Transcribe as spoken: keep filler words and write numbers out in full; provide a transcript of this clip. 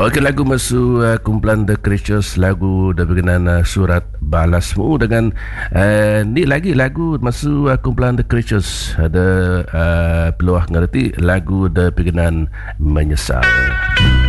Okey, lagu masu uh, kumpulan The Creatures, lagu berkenaan uh, surat balasmu dengan uh, ni lagi lagu masu uh, kumpulan The Creatures ada uh, peluang ngerti lagu berkenaan menyesal.